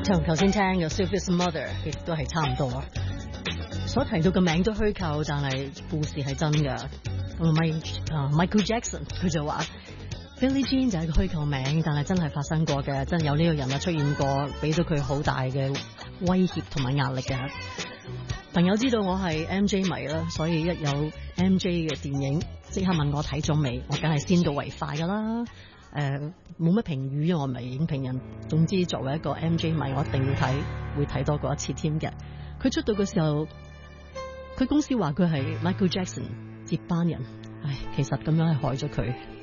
同頭先聽嘅 Sylvia's Mother 亦都係差唔多，所提到嘅名都虛構，但係故事係真㗎。Michael Jackson 佢就話 Billie Jean 就係個虛構名，但係真係發生過嘅，真係有呢個人物出現過，俾到佢好大嘅威脅同埋壓力嘅。朋友知道我係 MJ 迷啦，所以一有 MJ 嘅電影即刻問我睇咗未，我梗係先到為快㗎啦。冇乜評語，因為我唔係影評人。總之作為一個 MJ 迷，我一定要睇，會睇多過一次添嘅。佢出道嘅時候，佢公司話佢係 Michael Jackson 接班人，唉，其實咁樣係害咗佢。